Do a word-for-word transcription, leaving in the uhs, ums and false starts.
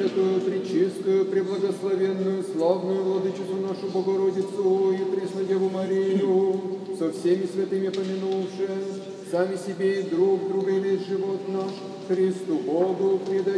Пресвятую, Пречистую, Преблагословенную, Славную Владычицу нашу Богородицу и Преснодеву Марию, со всеми святыми помянувши, сами себе и друг друга и весь живот наш Христу Богу предадим.